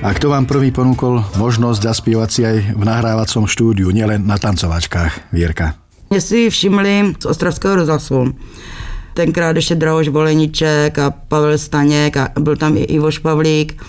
A kto vám prvý ponúkol možnosť zaspievať si aj v nahrávacom štúdiu, nielen na tancovačkách, Vierka? Mě si všimli z Ostravského rozhlasu. Tenkrát ještě Drahoš Voleniček a Pavel Staněk a byl tam i Ivoš Pavlík.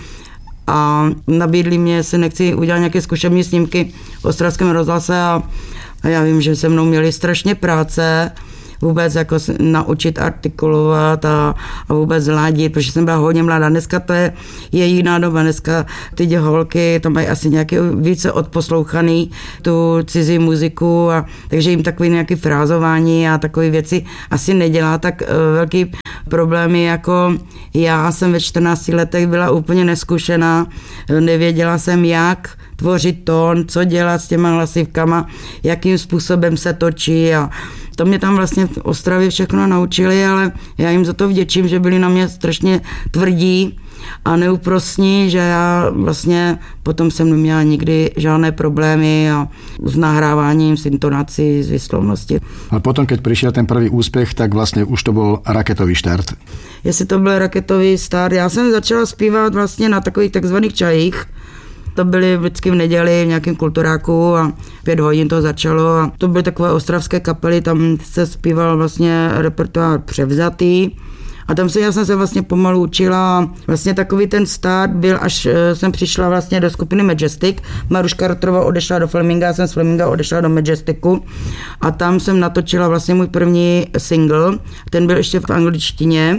A nabídli mě, jestli nechci udělat nějaké zkušební snímky v Ostravském rozhlase a já vím, že se mnou měli strašně práce vůbec jako naučit artikulovat a vůbec zladit, protože jsem byla hodně mladá. Dneska to je jiná doba, dneska ty holky to mají asi nějaký více odposlouchaný tu cizí muziku, a takže jim takový nějaký frázování a takové věci asi nedělá tak velký problémy, jako já jsem ve 14 letech byla úplně neskušená, nevěděla jsem, jak tvořit tón, co dělat s těma hlasivkama, jakým způsobem se točí, a to mě tam vlastně v Ostravě všechno naučili, ale já jim za to vděčím, že byli na mě strašně tvrdí a neúprosní, že já vlastně potom jsem neměla nikdy žádné problémy a s nahráváním, s intonací, s výslovností. Ale potom, keď přišel ten první úspěch, tak vlastně už to byl raketový štart. Jestli to byl raketový start, já jsem začala zpívat vlastně na takových takzvaných čajích. To byly vždycky v neděli v nějakém kulturáku a 5 hodin to začalo a to byly takové ostravské kapely, tam se zpíval vlastně repertoár převzatý a tam já jsem se vlastně pomalu učila. Vlastně takový ten start byl, až jsem přišla vlastně do skupiny Majestic. Maruška Rotrová odešla do Fleminga, já jsem z Fleminga odešla do Majesticu a tam jsem natočila vlastně můj první single, ten byl ještě v angličtině.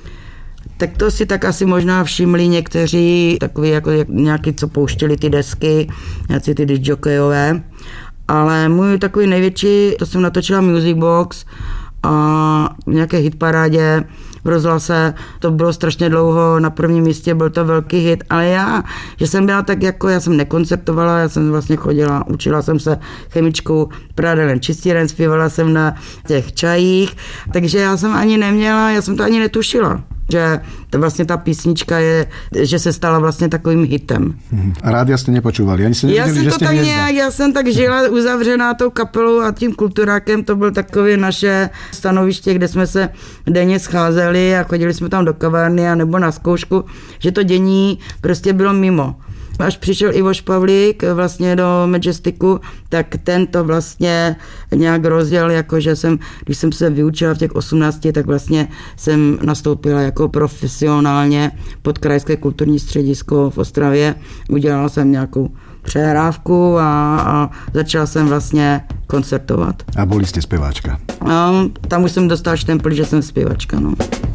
Tak to si tak asi možná všimli někteří, takový jako nějaký, co pouštěli ty desky, nějací ty disjokejové. Ale můj takový největší, to jsem natočila Music Box a v nějaké hitparádě v rozhlase, to bylo strašně dlouho, na prvním místě byl to velký hit, ale já, že jsem byla tak jako, já jsem nekoncertovala, já jsem vlastně chodila, učila jsem se chemičkou prádelem čistíren, zpívala jsem na těch čajích, takže já jsem ani neměla, já jsem to ani netušila, že to vlastně ta písnička je, že se stala vlastně takovým hitem. A rádia jste nepočúvali? Ani já jsem to tak nějak, já jsem tak žila uzavřená tou kapelou a tím kulturákem, to byl takové naše stanoviště, kde jsme se denně scházeli a chodili jsme tam do kavárny a nebo na zkoušku, že to dění prostě bylo mimo. Až přišel Ivoš Pavlík vlastně do Majesticu, tak ten to vlastně nějak rozděl, jakože když jsem se vyučila v těch 18, tak vlastně jsem nastoupila jako profesionálně pod Krajské kulturní středisko v Ostravě. Udělala jsem nějakou přehrávku a začala jsem vlastně koncertovat. A byli jste zpěváčka? No, tam už jsem dostala štempel, že jsem zpěvačka, no.